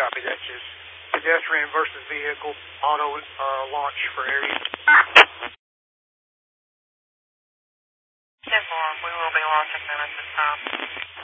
Copy that, Chief. Pedestrian versus vehicle, auto launch for area. 10-4, we will be launching them at this time.